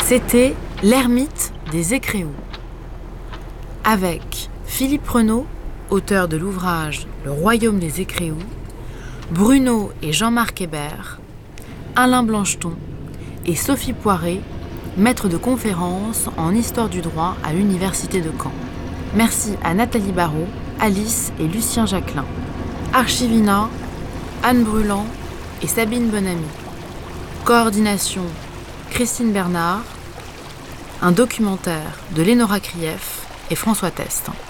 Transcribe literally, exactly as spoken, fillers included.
C'était L'ermite des Écréous, avec Philippe Renaud, auteur de l'ouvrage Le Royaume des Écréous, Bruno et Jean-Marc Hébert, Alain Blancheton et Sophie Poiré, maître de conférences en histoire du droit à l'Université de Caen. Merci à Nathalie Barrault, Alice et Lucien Jacquelin. Archivina, Anne Brûlant et Sabine Bonamy. Coordination, Christine Bernard. Un documentaire de Lénora Krief et François Test.